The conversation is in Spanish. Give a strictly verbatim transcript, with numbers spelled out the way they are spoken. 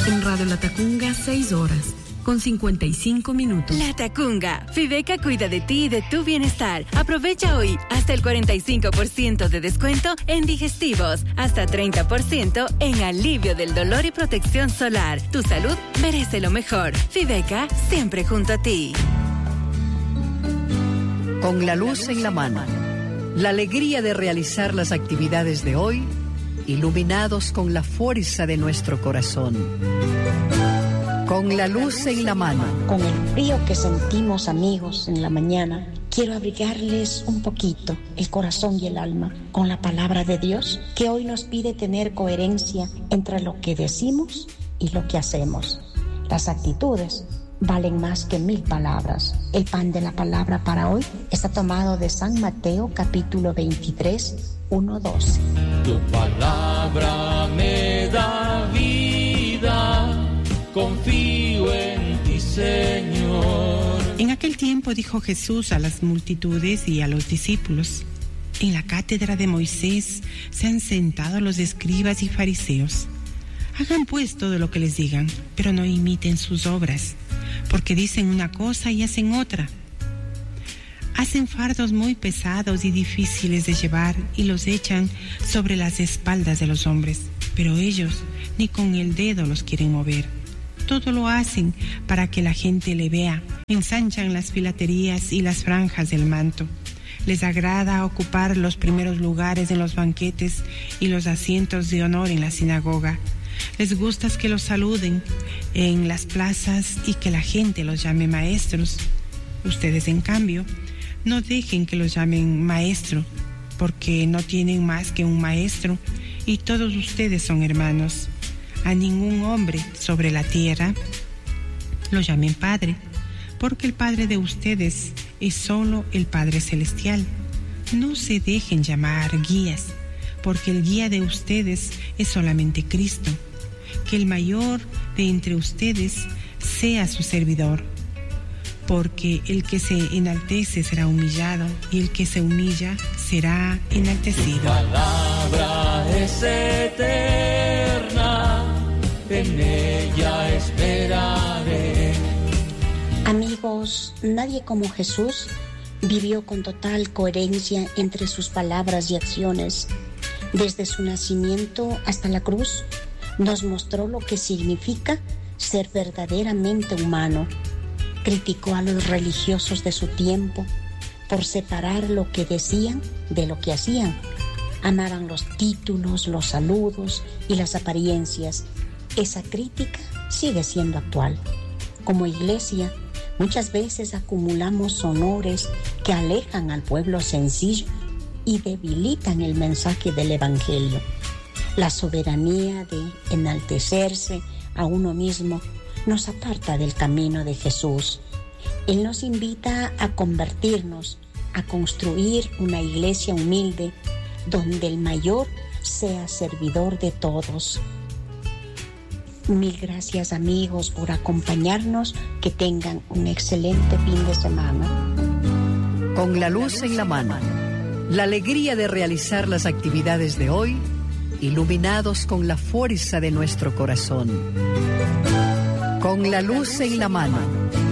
En Radio La Tacunga, seis horas, con cincuenta y cinco minutos. La Tacunga. Fibeca cuida de ti y de tu bienestar. Aprovecha hoy hasta el cuarenta y cinco por ciento de descuento en digestivos, hasta treinta por ciento en alivio del dolor y protección solar. Tu salud merece lo mejor. Fibeca, siempre junto a ti. Con la luz en la mano, la alegría de realizar las actividades de hoy, iluminados con la fuerza de nuestro corazón. Con la luz en la mano. Con el frío que sentimos, amigos, en la mañana, quiero abrigarles un poquito el corazón y el alma con la palabra de Dios, que hoy nos pide tener coherencia entre lo que decimos y lo que hacemos. Las actitudes valen más que mil palabras. El pan de la palabra para hoy está tomado de San Mateo, capítulo veintitrés, uno doce. Tu palabra me da vida, confío en ti, Señor. En aquel tiempo dijo Jesús a las multitudes y a los discípulos: en la cátedra de Moisés se han sentado los escribas y fariseos. Hagan pues todo lo que les digan, pero no imiten sus obras, porque dicen una cosa y hacen otra. Hacen fardos muy pesados y difíciles de llevar y los echan sobre las espaldas de los hombres, pero ellos ni con el dedo los quieren mover. Todo lo hacen para que la gente le vea. Ensanchan las filaterías y las franjas del manto. Les agrada ocupar los primeros lugares en los banquetes y los asientos de honor en la sinagoga. Les gusta que los saluden en las plazas y que la gente los llame maestros. Ustedes, en cambio, no dejen que los llamen maestro, porque no tienen más que un maestro y todos ustedes son hermanos. A ningún hombre sobre la tierra lo llamen padre, porque el Padre de ustedes es solo el Padre Celestial. No se dejen llamar guías, porque el guía de ustedes es solamente Cristo. Que el mayor de entre ustedes sea su servidor, porque el que se enaltece será humillado y el que se humilla será enaltecido. Tu palabra es eterna, en ella esperaré. Amigos, nadie como Jesús vivió con total coherencia entre sus palabras y acciones. Desde su nacimiento hasta la cruz, nos mostró lo que significa ser verdaderamente humano. Criticó a los religiosos de su tiempo por separar lo que decían de lo que hacían. Amaban los títulos, los saludos y las apariencias. Esa crítica sigue siendo actual. Como iglesia, muchas veces acumulamos honores que alejan al pueblo sencillo y debilitan el mensaje del Evangelio. La soberanía de enaltecerse a uno mismo nos aparta del camino de Jesús. Él nos invita a convertirnos, a construir una iglesia humilde donde el mayor sea servidor de todos. Mil gracias, amigos, por acompañarnos. Que tengan un excelente fin de semana. Con la luz en la mano, la alegría de realizar las actividades de hoy, iluminados con la fuerza de nuestro corazón. Con la luz en la mano.